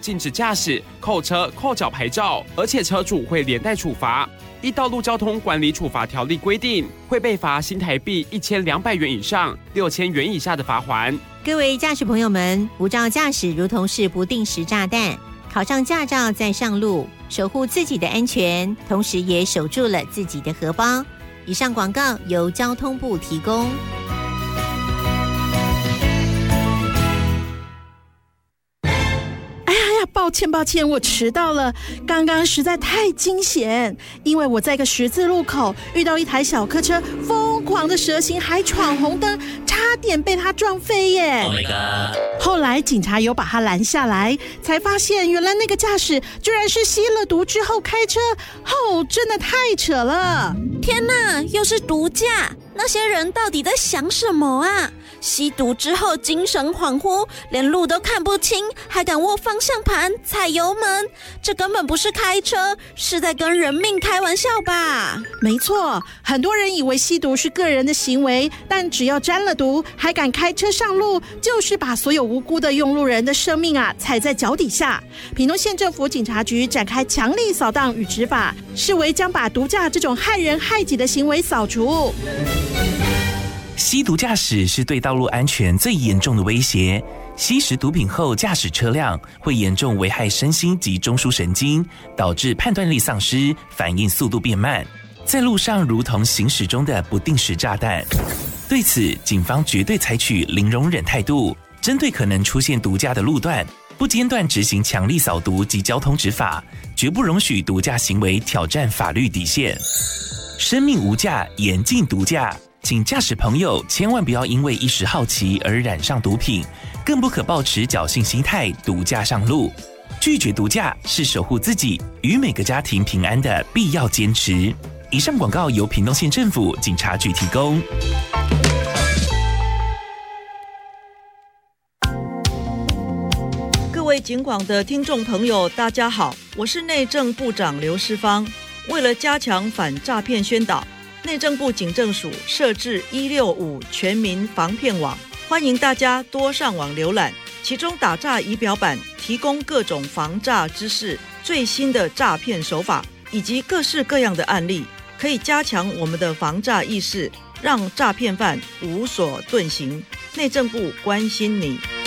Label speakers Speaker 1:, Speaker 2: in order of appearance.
Speaker 1: 禁止驾驶、扣车、扣缴牌照，而且车主会连带处罚。依道路交通管理处罚条例规定，会被罚新台币1200元以上6000元以下的罚锾。
Speaker 2: 各位驾驶朋友们，无照驾驶如同是不定时炸弹，考上驾照再上路，守护自己的安全，同时也守住了自己的荷包。以上广告由交通部提供。
Speaker 3: 抱歉，我迟到了。刚刚实在太惊险，因为我在一个十字路口遇到一台小客车疯狂的蛇行，还闯红灯，差点被他撞飞耶。
Speaker 4: Oh my god！
Speaker 3: 后来警察有把他拦下来，才发现原来那个驾驶居然是吸了毒之后开车，真的太扯了。
Speaker 5: 天哪，又是毒驾！那些人到底在想什么啊？吸毒之后精神恍惚，连路都看不清，还敢握方向盘、踩油门，这根本不是开车，是在跟人命开玩笑吧？
Speaker 3: 没错，很多人以为吸毒是个人的行为，但只要沾了毒，还敢开车上路，就是把所有无辜的用路人的生命踩在脚底下。屏东县政府警察局展开强力扫荡与执法，视为将把毒驾这种害人害己的行为扫除。
Speaker 4: 吸毒驾驶是对道路安全最严重的威胁。吸食毒品后驾驶车辆，会严重危害身心及中枢神经，导致判断力丧失，反应速度变慢，在路上如同行驶中的不定时炸弹。对此，警方绝对采取零容忍态度，针对可能出现毒驾的路段，不间断执行强力扫毒及交通执法，绝不容许毒驾行为挑战法律底线。生命无价，严禁毒驾。请驾驶朋友千万不要因为一时好奇而染上毒品，更不可抱持侥幸心态毒驾上路。拒绝毒驾是守护自己与每个家庭平安的必要坚持。以上广告由屏东县政府警察局提供。
Speaker 6: 各位警广的听众朋友，大家好，我是内政部长刘世芳。为了加强反诈骗宣导，内政部警政署设置165全民防骗网，欢迎大家多上网浏览。其中打诈仪表板提供各种防诈知识、最新的诈骗手法以及各式各样的案例，可以加强我们的防诈意识，让诈骗犯无所遁形。内政部关心你。